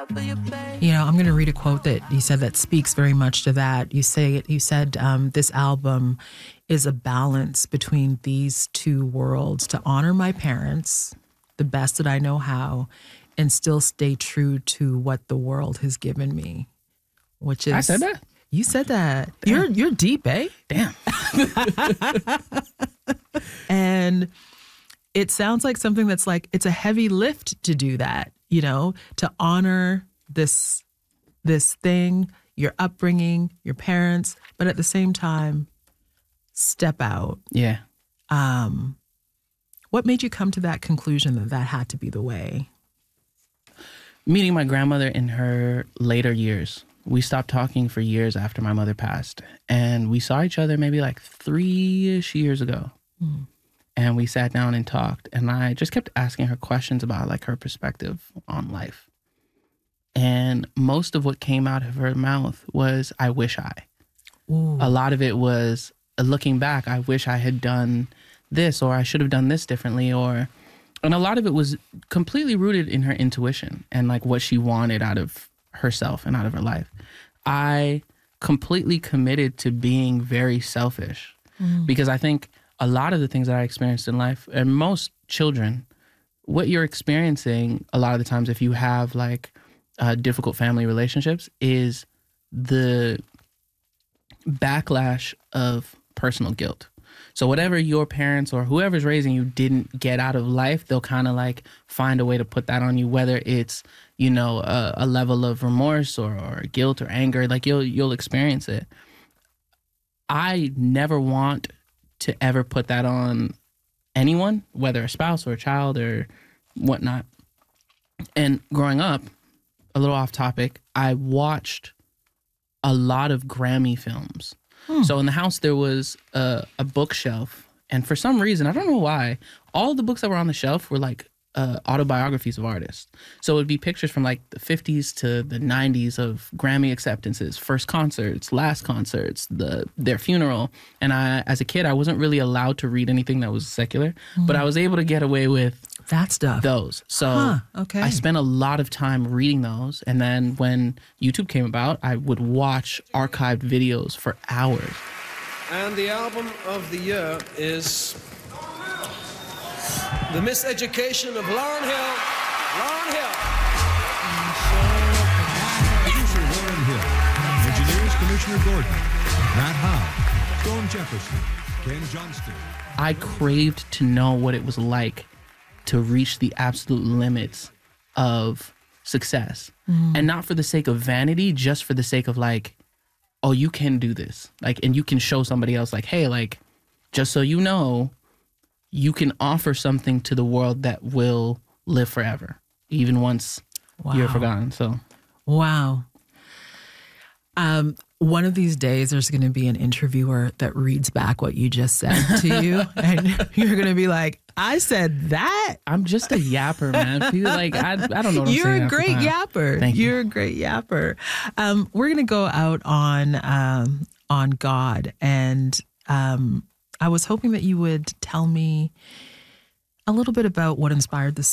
You know, I'm going to read a quote that you said that speaks very much to that. You said this album is a balance between these two worlds, to honor my parents the best that I know how and still stay true to what the world has given me, which is... I said that? You said that. Damn. You're deep, eh? Damn. And it sounds like something that's like, it's a heavy lift to do that, you know, to honor this thing, your upbringing, your parents, but at the same time, step out. Yeah. What made you come to that conclusion that that had to be the way? Meeting my grandmother in her later years. We stopped talking for years after my mother passed. And we saw each other maybe like 3-ish years ago. Mm. And we sat down and talked. And I just kept asking her questions about like her perspective on life. And most of what came out of her mouth was, I wish I. Ooh. A lot of it was looking back, I wish I had done this, or I should have done this differently, and a lot of it was completely rooted in her intuition and like what she wanted out of herself and out of her life. I completely committed to being very selfish because I think a lot of the things that I experienced in life, and most children, what you're experiencing a lot of the times if you have like difficult family relationships is the backlash of personal guilt. So whatever your parents or whoever's raising you didn't get out of life, they'll kind of like find a way to put that on you, whether it's, you know, a level of remorse or guilt or anger, like you'll experience it. I never want to ever put that on anyone, whether a spouse or a child or whatnot. And growing up, a little off topic, I watched a lot of Grammy films. So in the house, there was a bookshelf. And for some reason, I don't know why, all the books that were on the shelf were like autobiographies of artists. So it would be pictures from like the 50s to the 90s of Grammy acceptances, first concerts, last concerts, their funeral. And as a kid, I wasn't really allowed to read anything that was secular, but I was able to get away with that stuff. Those. So okay. I spent a lot of time reading those. And then when YouTube came about, I would watch archived videos for hours. And the album of the year is The Miseducation of Lauryn Hill. Lauryn Hill. Producer Lauryn Hill. Engineers Commissioner Gordon. Matt Howe. Storm Jefferson. Ken Johnston. I craved to know what it was like to reach the absolute limits of success. And not for the sake of vanity, just for the sake of like, oh, you can do this. Like, and you can show somebody else like, hey, like, just so you know, you can offer something to the world that will live forever, even once you're forgotten. So, wow. One of these days, there's going to be an interviewer that reads back what you just said to you, and you're going to be like, I said that? I'm just a yapper, man. People like, I don't know what I'm You're saying a great yapper. Thank you. You're a great yapper. We're going to go out on God, and I was hoping that you would tell me a little bit about what inspired this